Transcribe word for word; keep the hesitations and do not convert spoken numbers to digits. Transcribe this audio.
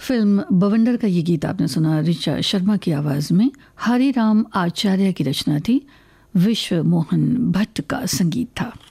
Film बवंडर का ये गीत आपने सुना ऋचा शर्मा की आवाज़ में। हरि राम आचार्य की रचना थी, विश्व मोहन भट्ट का संगीत था।